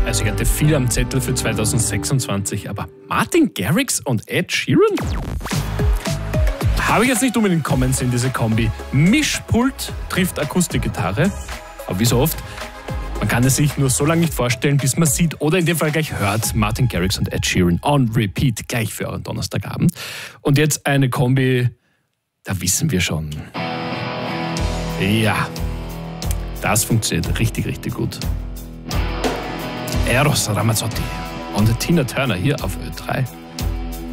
Also ich hatte viel am Zettel für 2026, aber Martin Garrix und Ed Sheeran? Habe ich jetzt nicht unbedingt kommen sehen, diese Kombi. Mischpult trifft Akustikgitarre. Aber wie so oft, man kann es sich nur so lange nicht vorstellen, bis man sieht oder in dem Fall gleich hört, Martin Garrix und Ed Sheeran on repeat, gleich für euren Donnerstagabend. Und jetzt eine Kombi, da wissen wir schon. Ja, das funktioniert richtig, richtig gut. Eros Ramazzotti und Tina Turner hier auf Ö3.